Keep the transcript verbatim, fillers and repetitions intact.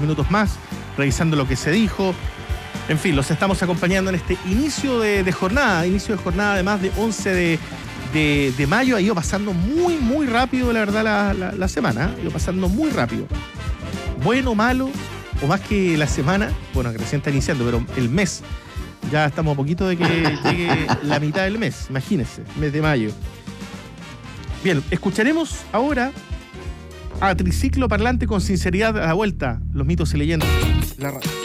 minutos más, revisando lo que se dijo. En fin, los estamos acompañando en este inicio de, de jornada, inicio de jornada además de once de, de, de mayo. Ha ido pasando muy, muy rápido, la verdad, la, la, la semana. Ha ido pasando muy rápido. Bueno, malo, o más que la semana, bueno, que recién está iniciando, pero el mes. Ya estamos a poquito de que llegue la mitad del mes, imagínense, mes de mayo. Bien, escucharemos ahora a Triciclo Parlante con sinceridad a la vuelta, los mitos y leyendas. La radio.